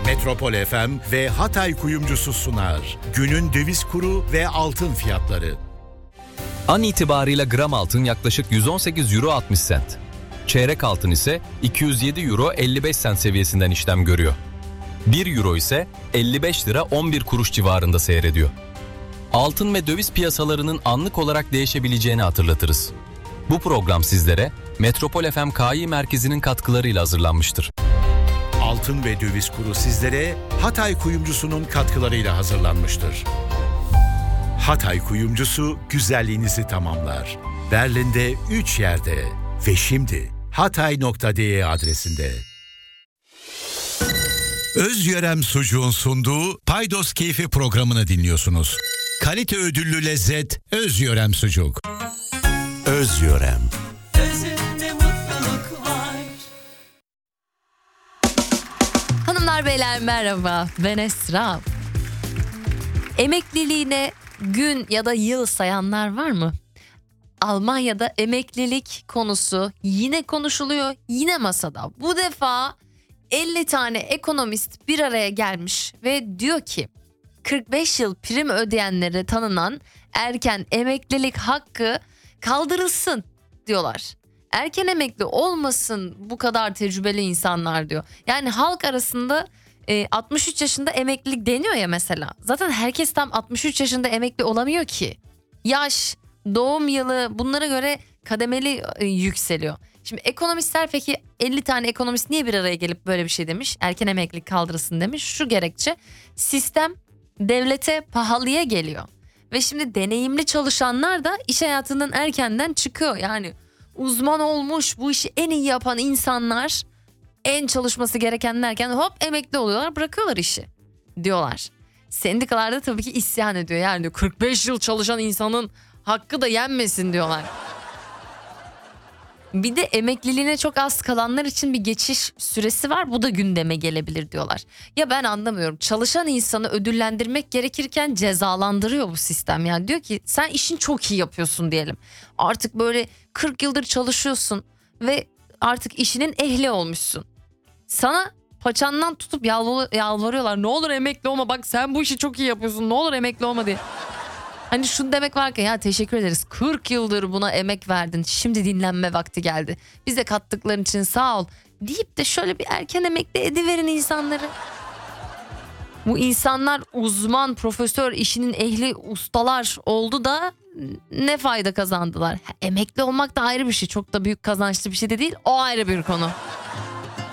Metropol FM ve Hatay Kuyumcusu sunar. Günün döviz kuru ve altın fiyatları. An itibarıyla gram altın yaklaşık 118 euro 60 sent. Çeyrek altın ise 207 euro 55 sent seviyesinden işlem görüyor. 1 euro ise 55 lira 11 kuruş civarında seyrediyor. Altın ve döviz piyasalarının anlık olarak değişebileceğini hatırlatırız. Bu program sizlere Metropol FM Kİ Merkezi'nin katkılarıyla hazırlanmıştır. Altın ve döviz kuru sizlere Hatay Kuyumcusu'nun katkılarıyla hazırlanmıştır. Hatay Kuyumcusu güzelliğinizi tamamlar. Berlin'de 3 yerde ve şimdi hatay.de adresinde. Özyörem Sucuğun sunduğu Paydos Keyfi programını dinliyorsunuz. Kalite ödüllü lezzet Özyörem Sucuk. Özyörem. Özünde mutluluk var. Hanımlar beyler merhaba, ben Esra. Emekliliğine gün ya da yıl sayanlar var mı? Almanya'da emeklilik konusu yine konuşuluyor, yine masada. Bu defa 50 tane ekonomist bir araya gelmiş ve diyor ki 45 yıl prim ödeyenlere tanınan erken emeklilik hakkı kaldırılsın diyorlar. Erken emekli olmasın bu kadar tecrübeli insanlar diyor. Yani halk arasında 63 yaşında emeklilik deniyor ya mesela. Zaten herkes tam 63 yaşında emekli olamıyor ki. Yaş, doğum yılı bunlara göre kademeli yükseliyor. Şimdi ekonomistler peki 50 tane ekonomist niye bir araya gelip böyle bir şey demiş? Erken emeklilik kaldırılsın demiş. Şu gerekçe, sistem devlete pahalıya geliyor. Ve şimdi deneyimli çalışanlar da iş hayatından erkenden çıkıyor. Yani uzman olmuş, bu işi en iyi yapan insanlar en çalışması gerekenlerken hop emekli oluyorlar, bırakıyorlar işi diyorlar. Sendikalar da tabii ki isyan ediyor. Yani diyor, 45 yıl çalışan insanın hakkı da yenmesin diyorlar. Bir de emekliliğine çok az kalanlar için bir geçiş süresi var. Bu da gündeme gelebilir diyorlar. Ya ben anlamıyorum. Çalışan insanı ödüllendirmek gerekirken cezalandırıyor bu sistem. Yani diyor ki sen işini çok iyi yapıyorsun diyelim. Artık böyle 40 yıldır çalışıyorsun ve artık işinin ehli olmuşsun. Sana paçandan tutup yalvarıyorlar. Ne olur emekli olma, bak sen bu işi çok iyi yapıyorsun, ne olur emekli olma diye. Hani şunu demek var ki ya teşekkür ederiz 40 yıldır buna emek verdin, şimdi dinlenme vakti geldi. Bize kattıkların için sağ ol deyip de şöyle bir erken emekli ediverin insanları. Bu insanlar uzman, profesör, işinin ehli ustalar oldu da ne fayda kazandılar? Emekli olmak da ayrı bir şey, çok da büyük kazançlı bir şey de değil, o ayrı bir konu.